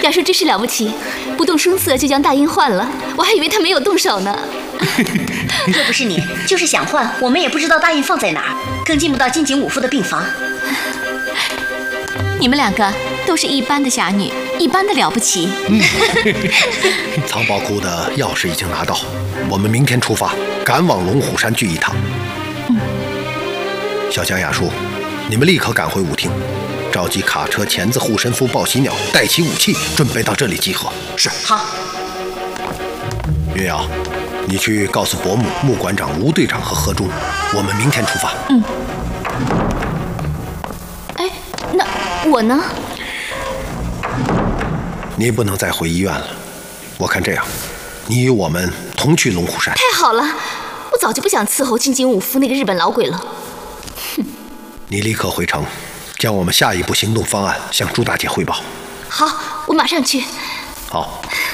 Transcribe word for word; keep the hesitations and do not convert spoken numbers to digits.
敢说真是了不起，不动声色就将大英换了，我还以为他没有动手呢。 若不是你，就是想换，我们也不知道大印放在哪儿，更进不到金井武夫的病房。 你们两个都是一般的侠女，一般的了不起。 嗯、藏宝库的钥匙已经拿到，我们明天出发，赶往龙虎山聚义堂。 嗯， 小江雅叔，你们立刻赶回舞厅，召集卡车、钳子、护身符、抱喜鸟，带齐武器，准备到这里集合。 是。 好。 云瑶，你去告诉伯母、穆馆长、吴队长和何忠，我们明天出发。 嗯。哎，那我呢？ 你不能再回医院了。我看这样，你与我们同去龙虎山。 太好了，我早就不想伺候金井武夫那个日本老鬼了。哼。 你立刻回城，将我们下一步行动方案向朱大姐汇报。 好，我马上去。 好。